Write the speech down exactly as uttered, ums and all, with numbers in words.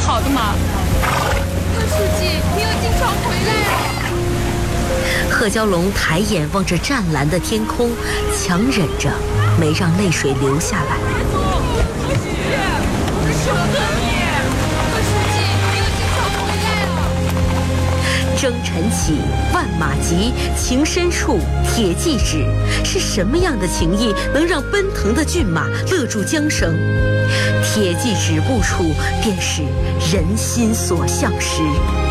好的嘛。 贺书记，你又经常回来了。 贺娇龙抬眼望着湛蓝的天空，强忍着没让泪水流下来。 贺书记，我舍不得你。贺书记，你又经常回来了。 征尘起，万马急，情深处铁骑止。是什么样的情谊能让奔腾的骏马勒住缰绳？铁骑止步处，便是人心所向时。